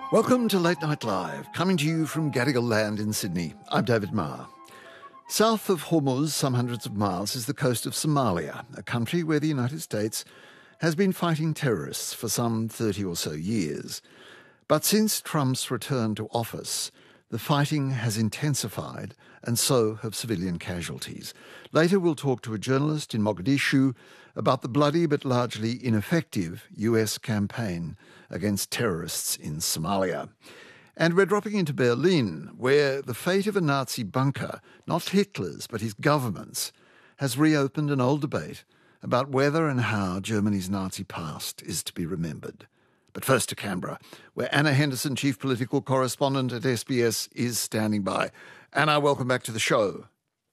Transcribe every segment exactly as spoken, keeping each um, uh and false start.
Welcome to Late Night Live, coming to you from Gadigal Land in Sydney. I'm David Marr. South of Hormuz, some hundreds of miles, is the coast of Somalia, a country where the United States has been fighting terrorists for some thirty or so years. But since Trump's return to office, the fighting has intensified, and so have civilian casualties. Later we'll talk to a journalist in Mogadishu about the bloody but largely ineffective U S campaign against terrorists in Somalia. And we're dropping into Berlin, where the fate of a Nazi bunker, not Hitler's but his government's, has reopened an old debate about whether and how Germany's Nazi past is to be remembered. But first to Canberra, where Anna Henderson, chief political correspondent at S B S, is standing by. Anna, welcome back to the show.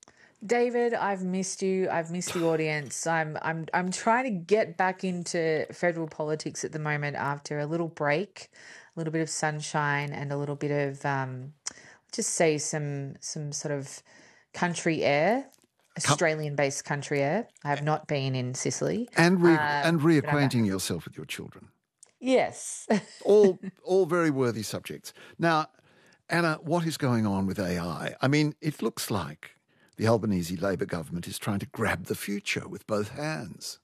David, I've missed you. I've missed the audience. I'm I'm I'm trying to get back into federal politics at the moment after a little break, a little bit of sunshine and a little bit of um, just say some some sort of country air, Australian-based country air. I have not been in Sicily. And re- um, and reacquainting yourself with your children. Yes. all all very worthy subjects. Now, Anna, what is going on with A I? I mean, it looks like the Albanese Labor government is trying to grab the future with both hands.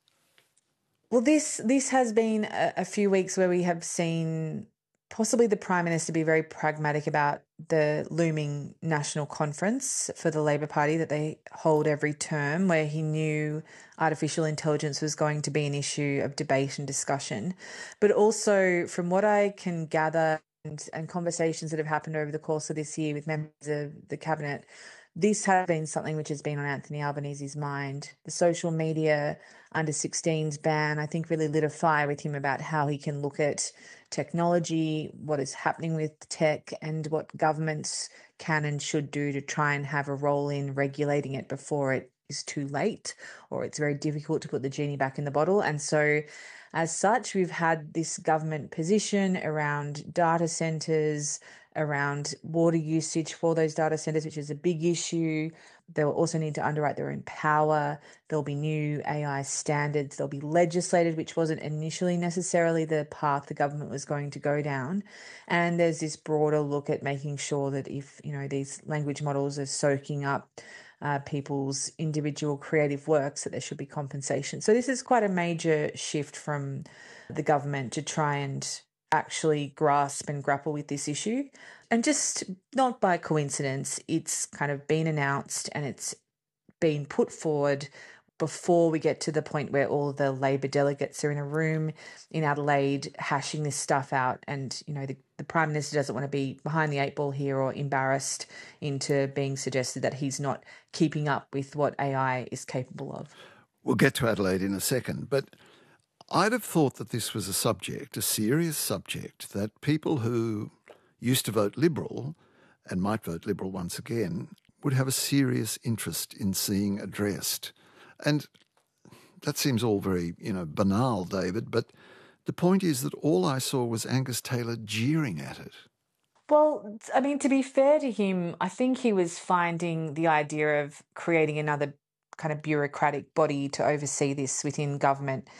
Well, this this has been a, a few weeks where we have seen possibly the Prime Minister be very pragmatic about the looming national conference for the Labor Party that they hold every term, where he knew artificial intelligence was going to be an issue of debate and discussion. But also, from what I can gather and, and conversations that have happened over the course of this year with members of the Cabinet, this has been something which has been on Anthony Albanese's mind. The social media under sixteens ban, I think, really lit a fire with him about how he can look at technology, what is happening with tech, and what governments can and should do to try and have a role in regulating it before it is too late or it's very difficult to put the genie back in the bottle. And so as such, we've had this government position around data centres, around water usage for those data centres, which is a big issue. They'll also need to underwrite their own power. There'll be new A I standards. They'll be legislated, which wasn't initially necessarily the path the government was going to go down. And there's this broader look at making sure that if, you know, these language models are soaking up uh, people's individual creative works, that there should be compensation. So this is quite a major shift from the government to try and actually grasp and grapple with this issue. And just not by coincidence, it's kind of been announced and it's been put forward before we get to the point where all the Labor delegates are in a room in Adelaide hashing this stuff out. And, you know, the, the Prime Minister doesn't want to be behind the eight ball here or embarrassed into being suggested that he's not keeping up with what A I is capable of. We'll get to Adelaide in a second, but I'd have thought that this was a subject, a serious subject, that people who used to vote Liberal and might vote Liberal once again would have a serious interest in seeing addressed. And that seems all very, you know, banal, David, but the point is that all I saw was Angus Taylor jeering at it. Well, I mean, to be fair to him, I think he was finding the idea of creating another kind of bureaucratic body to oversee this within government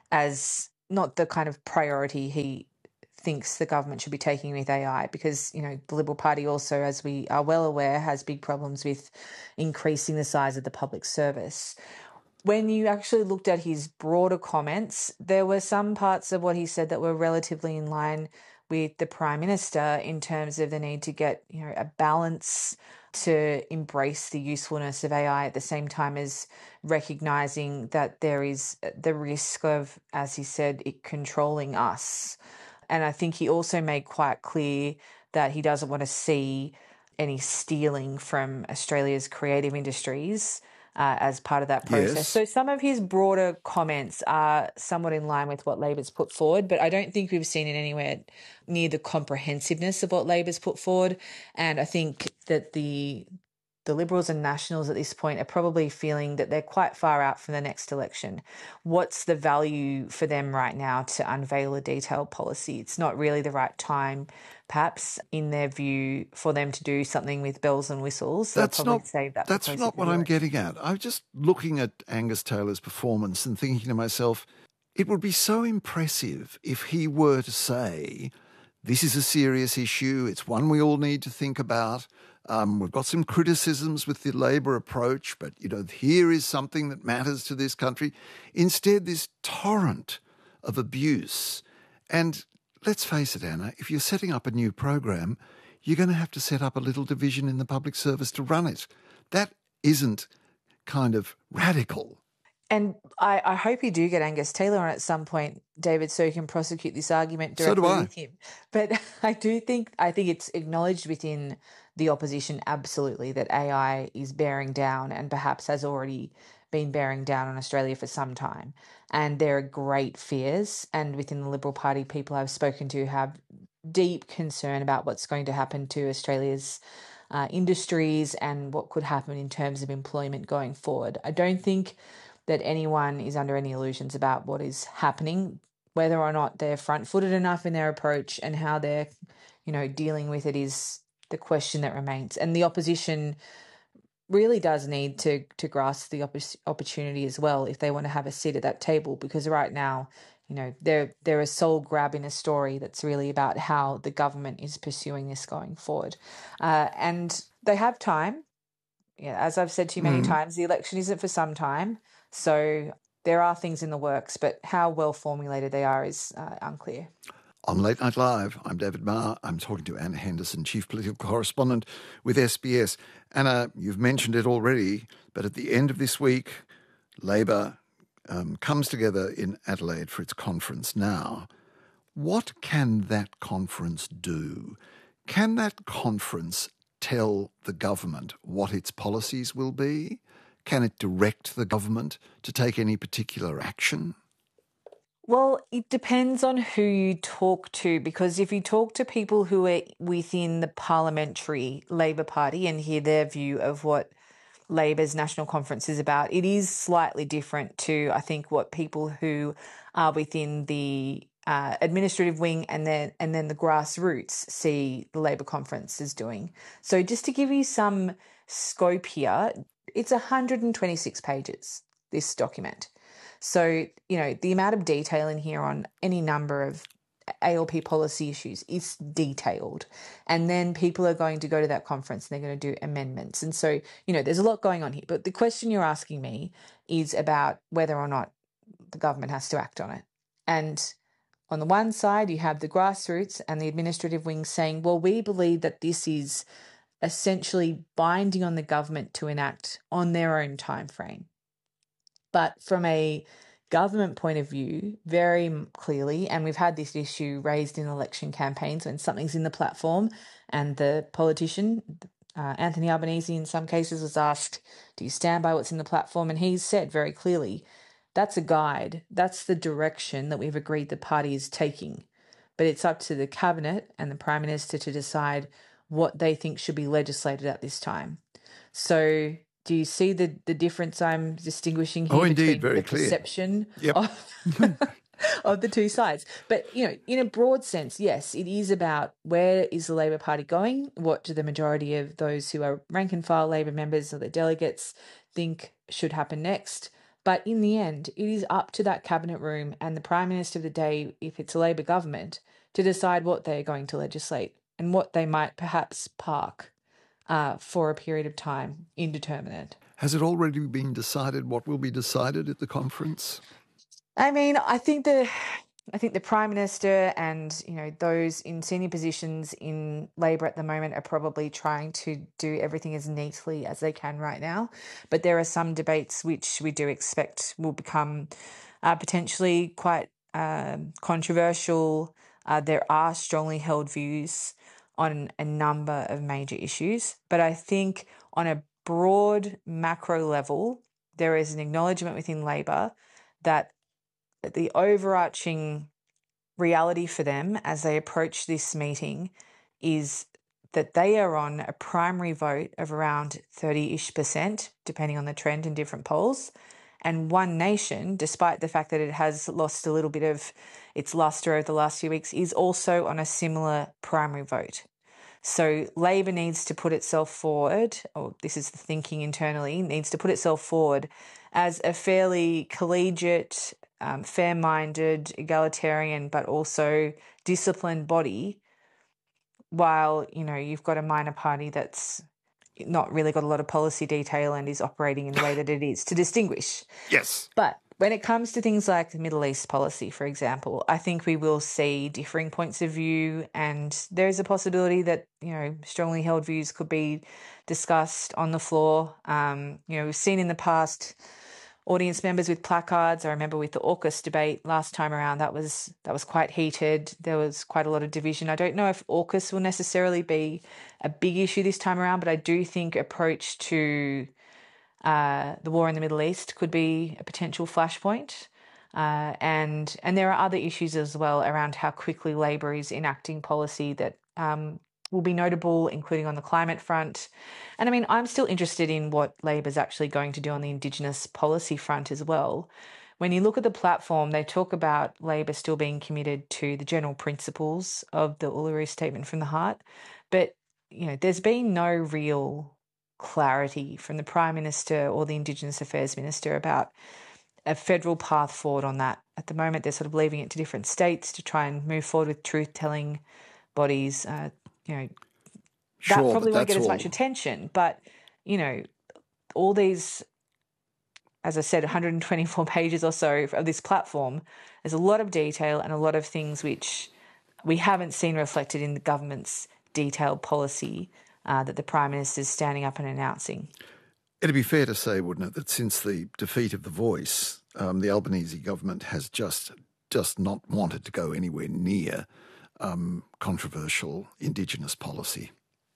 as not the kind of priority he thinks the government should be taking with A I, because, you know, the Liberal Party also, as we are well aware, has big problems with increasing the size of the public service. When you actually looked at his broader comments, there were some parts of what he said that were relatively in line with the Prime Minister in terms of the need to get, you know, a balance to embrace the usefulness of A I at the same time as recognising that there is the risk of, as he said, it controlling us. And I think he also made quite clear that he doesn't want to see any stealing from Australia's creative industries uh, as part of that process. Yes. So some of his broader comments are somewhat in line with what Labor's put forward, but I don't think we've seen it anywhere near the comprehensiveness of what Labor's put forward. And I think that the the Liberals and Nationals at this point are probably feeling that they're quite far out from the next election. What's the value for them right now to unveil a detailed policy? It's not really the right time, perhaps, in their view, for them to do something with bells and whistles. That's They'll probably not, save that that's not what I'm getting at. I'm just looking at Angus Taylor's performance and thinking to myself, it would be so impressive if he were to say this is a serious issue. It's one we all need to think about. Um, we've got some criticisms with the Labor approach, but, you know, here is something that matters to this country. Instead, this torrent of abuse. And let's face it, Anna, if you're setting up a new program, you're going to have to set up a little division in the public service to run it. That isn't kind of radical. And I, I hope you do get Angus Taylor on at some point, David, so you can prosecute this argument directly so with him. But I do think I think it's acknowledged within the opposition absolutely that A I is bearing down and perhaps has already been bearing down on Australia for some time. And there are great fears. And within the Liberal Party, people I've spoken to have deep concern about what's going to happen to Australia's uh, industries and what could happen in terms of employment going forward. I don't think that anyone is under any illusions about what is happening, whether or not they're front-footed enough in their approach and how they're, you know, dealing with it is the question that remains. And the opposition really does need to to grasp the opp- opportunity as well if they want to have a seat at that table, because right now, you know, they're, they're a soul grab in a story that's really about how the government is pursuing this going forward. Uh, and they have time. Yeah, as I've said to you many mm. times, the election isn't for some time. So there are things in the works, but how well formulated they are is uh, unclear. On Late Night Live, I'm David Marr. I'm talking to Anna Henderson, Chief Political Correspondent with S B S. Anna, you've mentioned it already, but at the end of this week, Labor um, comes together in Adelaide for its conference now. What can that conference do? Can that conference tell the government what its policies will be? Can it direct the government to take any particular action? Well, it depends on who you talk to, because if you talk to people who are within the parliamentary Labor Party and hear their view of what Labor's national conference is about, it is slightly different to, I think, what people who are within the uh, administrative wing and then and then the grassroots see the Labor conference as doing. So just to give you some scope here, it's one hundred twenty-six pages, this document. So, you know, the amount of detail in here on any number of A L P policy issues is detailed. And then people are going to go to that conference and they're going to do amendments. And so, you know, there's a lot going on here. But the question you're asking me is about whether or not the government has to act on it. And on the one side, you have the grassroots and the administrative wing saying, well, we believe that this is essentially binding on the government to enact on their own time frame. But from a government point of view, very clearly, and we've had this issue raised in election campaigns when something's in the platform and the politician, uh, Anthony Albanese in some cases, was asked, do you stand by what's in the platform? And he's said very clearly, that's a guide. That's the direction that we've agreed the party is taking. But it's up to the cabinet and the Prime Minister to decide what they think should be legislated at this time. So do you see the, the difference I'm distinguishing here oh, indeed, between very the clear. perception Yep. of, of the two sides? But, you know, in a broad sense, yes, it is about where is the Labor Party going? What do the majority of those who are rank and file Labor members or the delegates think should happen next? But in the end, it is up to that cabinet room and the Prime Minister of the day, if it's a Labor government, to decide what they're going to legislate and what they might perhaps park uh, for a period of time, indeterminate. Has it already been decided what will be decided at the conference? I mean, I think the I think the Prime Minister and, you know, those in senior positions in Labor at the moment are probably trying to do everything as neatly as they can right now. But there are some debates which we do expect will become uh, potentially quite uh, controversial. Uh, there are strongly held views on a number of major issues. But I think on a broad macro level, there is an acknowledgement within Labor that the overarching reality for them as they approach this meeting is that they are on a primary vote of around thirty-ish percent, depending on the trend in different polls. And One Nation, despite the fact that it has lost a little bit of its luster over the last few weeks, is also on a similar primary vote. So Labor needs to put itself forward, or this is the thinking internally, needs to put itself forward as a fairly collegiate, um, fair-minded, egalitarian, but also disciplined body while, you know, you've got a minor party that's not really got a lot of policy detail and is operating in the way that it is to distinguish. Yes. But when it comes to things like the Middle East policy, for example, I think we will see differing points of view, and there is a possibility that, you know, strongly held views could be discussed on the floor. Um, you know, we've seen in the past audience members with placards. I remember with the AUKUS debate last time around, that was that was quite heated. There was quite a lot of division. I don't know if AUKUS will necessarily be a big issue this time around, but I do think approach to uh, the war in the Middle East could be a potential flashpoint. Uh, and and there are other issues as well around how quickly Labor is enacting policy that um, will be notable, including on the climate front. And I mean, I'm still interested in what Labor's actually going to do on the Indigenous policy front as well. When you look at the platform, they talk about Labor still being committed to the general principles of the Uluru Statement from the Heart. But, you know, there's been no real clarity from the Prime Minister or the Indigenous Affairs Minister about a federal path forward on that. At the moment, they're sort of leaving it to different states to try and move forward with truth-telling bodies. Uh, you know, Sure, that probably but won't get that's as all. much attention. But, you know, all these, as I said, one hundred twenty-four pages or so of this platform, there's a lot of detail and a lot of things which we haven't seen reflected in the government's detailed policy uh, that the Prime Minister is standing up and announcing. It'd be fair to say, wouldn't it, that since the defeat of the Voice, um, the Albanese government has just just not wanted to go anywhere near um, controversial Indigenous policy.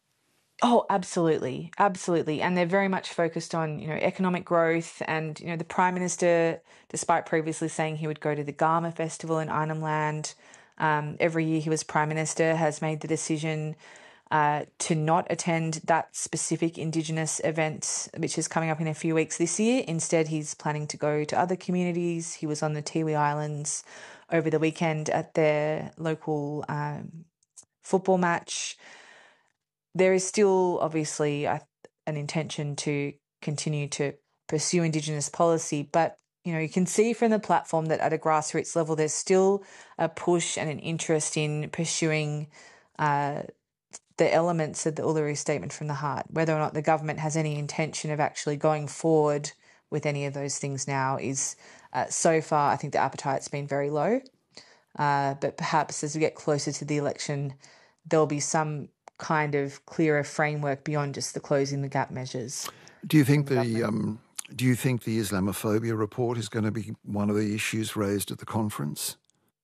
Oh, absolutely. Absolutely. And they're very much focused on, you know, economic growth. And, you know, the Prime Minister, despite previously saying he would go to the Garma Festival in Arnhem Land, um, every year he was Prime Minister, has made the decision uh, to not attend that specific Indigenous event, which is coming up in a few weeks this year. Instead, he's planning to go to other communities. He was on the Tiwi Islands over the weekend at their local um, football match. There is still obviously a, an intention to continue to pursue Indigenous policy, but you know, you can see from the platform that at a grassroots level, there's still a push and an interest in pursuing uh, the elements of the Uluru Statement from the Heart. Whether or not the government has any intention of actually going forward with any of those things now is, uh, so far, I think the appetite's been very low. Uh, but perhaps as we get closer to the election, there'll be some kind of clearer framework beyond just the closing the gap measures. Do you think the, the um, do you think the Islamophobia report is going to be one of the issues raised at the conference?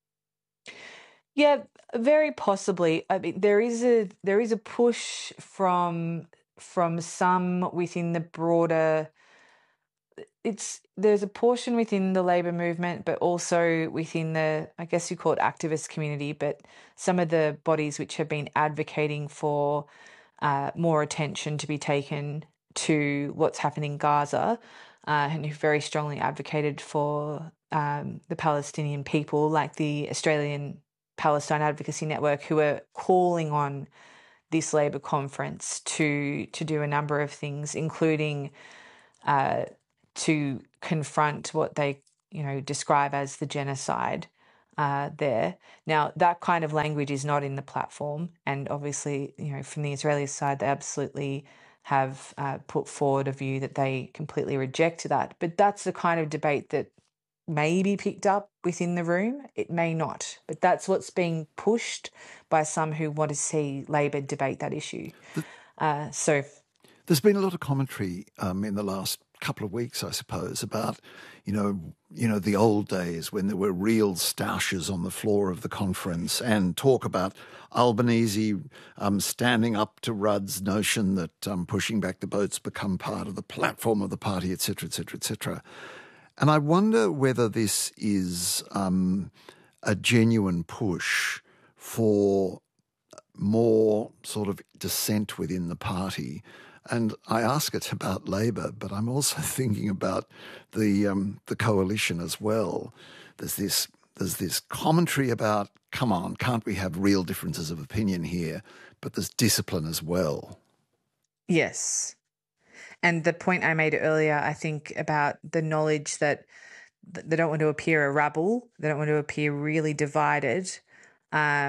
Yeah, very possibly. I mean, there is a there is a push from from some within the broader. It's there's a portion within the Labor movement, but also within the, I guess you call it activist community, but some of the bodies which have been advocating for uh, more attention to be taken to what's happening in Gaza, uh, and who very strongly advocated for um, the Palestinian people, like the Australian Palestine Advocacy Network, who are calling on this Labor conference to to do a number of things, including uh, to confront what they, you know, describe as the genocide uh, there. Now, that kind of language is not in the platform, and obviously, you know, from the Israeli side, they absolutely have uh, put forward a view that they completely reject that. But that's the kind of debate that may be picked up within the room. It may not, but that's what's being pushed by some who want to see Labor debate that issue. Uh, so there's been a lot of commentary um, in the last couple of weeks, I suppose, about, you know, you know, the old days when there were real stoushes on the floor of the conference, and talk about Albanese um, standing up to Rudd's notion that um, pushing back the boats become part of the platform of the party, et cetera, et cetera, et cetera. And I wonder whether this is um, a genuine push for more sort of dissent within the party. And I ask it about Labor, but I'm also thinking about the um, the coalition as well. There's this there's this commentary about, come on, can't we have real differences of opinion here? But there's discipline as well. Yes. And the point I made earlier, I think, about the knowledge that they don't want to appear a rabble, they don't want to appear really divided. Um,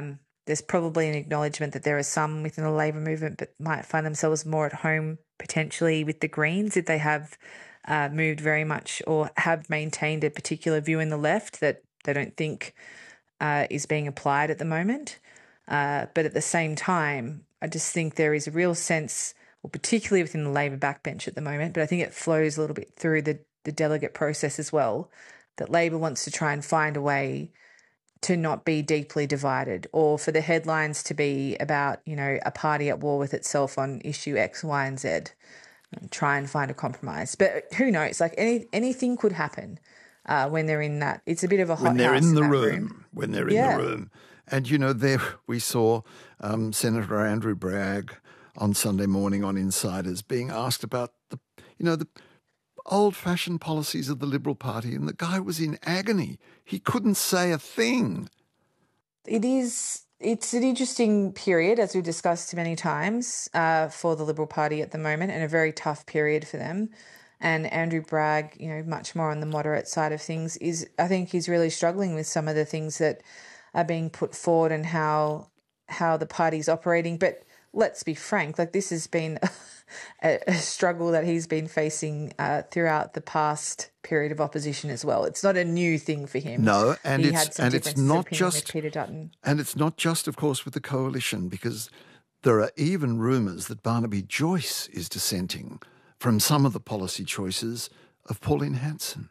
there's probably an acknowledgement that there are some within the Labor movement that might find themselves more at home potentially with the Greens if they have uh, moved very much or have maintained a particular view in the left that they don't think uh, is being applied at the moment. Uh, but at the same time, I just think there is a real sense, well, particularly within the Labor backbench at the moment, but I think it flows a little bit through the, the delegate process as well, that Labor wants to try and find a way to not be deeply divided, or for the headlines to be about, you know, a party at war with itself on issue X, Y, and Z, and try and find a compromise. But who knows? Like any anything could happen uh, when they're in that. It's a bit of a hot when they're house in the in room, room. When they're in Yeah. the room, and you know, there we saw um, Senator Andrew Bragg on Sunday morning on Insiders being asked about the, you know, the old-fashioned policies of the Liberal Party, and the guy was in agony. He couldn't say a thing. It is, it's an interesting period, as we've discussed many times, uh, for the Liberal Party at the moment, and a very tough period for them. And Andrew Bragg, you know, much more on the moderate side of things, is, I think he's really struggling with some of the things that are being put forward and how how the party's operating. But let's be frank, like this has been a, a struggle that he's been facing uh, throughout the past period of opposition as well. It's not a new thing for him. No, and he it's had some and it's differences of not opinion just with Peter Dutton. And it's not just, of course, with the coalition, because there are even rumours that Barnaby Joyce is dissenting from some of the policy choices of Pauline Hanson.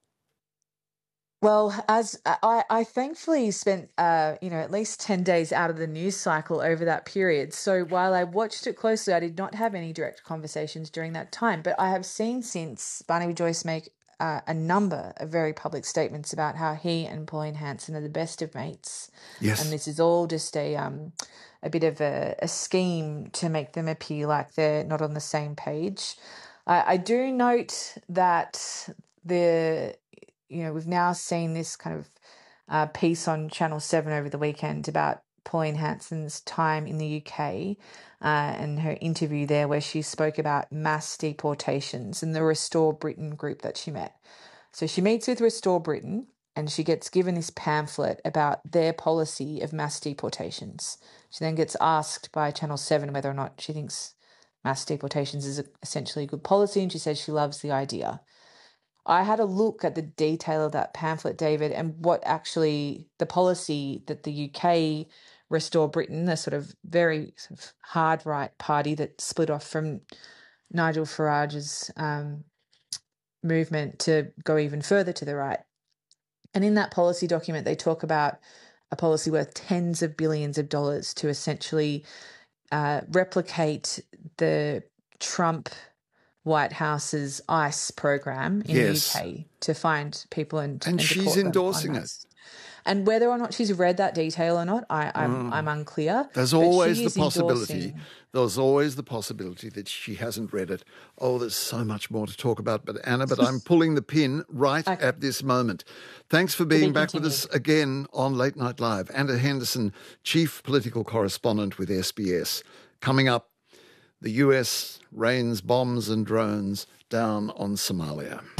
Well, as I, I thankfully spent, uh, you know, at least ten days out of the news cycle over that period. So while I watched it closely, I did not have any direct conversations during that time. But I have seen since Barnaby Joyce make uh, a number of very public statements about how he and Pauline Hanson are the best of mates. Yes. And this is all just a um, a bit of a, a scheme to make them appear like they're not on the same page. I, I do note that the... You know, we've now seen this kind of uh, piece on Channel seven over the weekend about Pauline Hanson's time in the U K uh, and her interview there where she spoke about mass deportations and the Restore Britain group that she met. So she meets with Restore Britain and she gets given this pamphlet about their policy of mass deportations. She then gets asked by Channel seven whether or not she thinks mass deportations is essentially a good policy, and she says she loves the idea. I had a look at the detail of that pamphlet, David, and what actually the policy that the U K Restore Britain, the sort of very sort of hard right party that split off from Nigel Farage's um, movement to go even further to the right. And in that policy document, they talk about a policy worth tens of billions of dollars to essentially uh, replicate the Trump White House's ICE program in Yes. the U K to find people and And and she's deport them endorsing en it. masse. And whether or not she's read that detail or not, I, I'm, Mm. I'm unclear. There's but always she the is possibility. endorsing- There's always the possibility that she hasn't read it. Oh, there's so much more to talk about, but Anna, but I'm pulling the pin right Okay. at this moment. Thanks for be being back with continued. us again on Late Night Live. Anna Henderson, Chief Political Correspondent with S B S. Coming up, the U S rains bombs and drones down on Somalia.